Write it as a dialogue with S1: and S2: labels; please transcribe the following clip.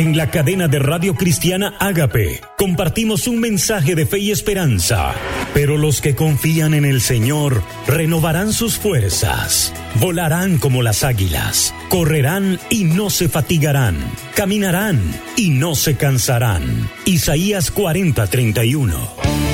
S1: En la cadena de Radio Cristiana Ágape compartimos un mensaje de fe y esperanza. Pero los que confían en el Señor renovarán sus fuerzas, volarán como las águilas, correrán y no se fatigarán, caminarán y no se cansarán. Isaías 40:31.